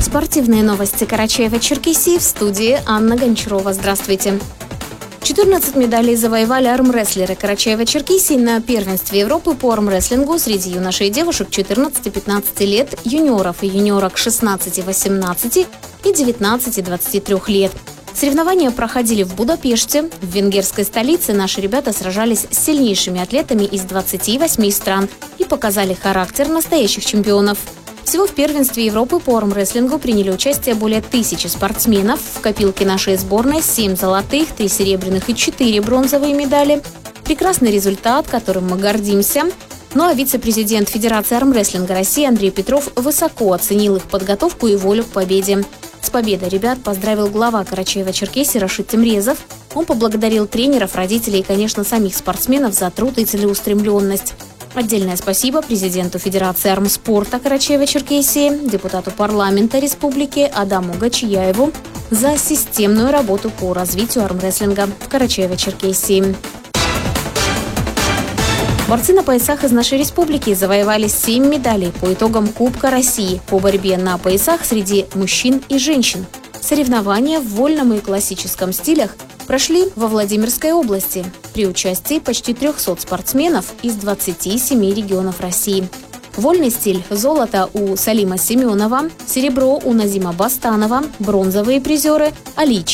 Спортивные новости Карачаева-Черкесии, в студии Анна Гончарова. Здравствуйте. 14 медалей завоевали армрестлеры Карачаева-Черкесии на первенстве Европы по армрестлингу среди юношей и девушек 14-15 лет, юниоров и юниорок 16-18 и 19-23 лет. Соревнования проходили в Будапеште. В венгерской столице наши ребята сражались с сильнейшими атлетами из 28 стран и показали характер настоящих чемпионов. Всего в первенстве Европы по армрестлингу приняли участие более 1000 спортсменов. В копилке нашей сборной 7 золотых, 3 серебряных и 4 бронзовые медали. Прекрасный результат, которым мы гордимся. Ну а вице-президент Федерации армрестлинга России Андрей Петров высоко оценил их подготовку и волю к победе. С победой ребят поздравил глава Карачаева-Черкесии Рашид Темрезов. Он поблагодарил тренеров, родителей и, конечно, самих спортсменов за труд и целеустремленность. Отдельное спасибо президенту Федерации армспорта Карачаева-Черкесии, депутату парламента республики Адаму Гачияеву за системную работу по развитию армрестлинга в Карачаево-Черкесии. Борцы на поясах из нашей республики завоевали 7 медалей по итогам Кубка России по борьбе на поясах среди мужчин и женщин. Соревнования в вольном и классическом стилях прошли во Владимирской области при участии почти 300 спортсменов из 27 регионов России. Вольный стиль – золото у Салима Семенова, серебро у Назима Бастанова, бронзовые призеры – Али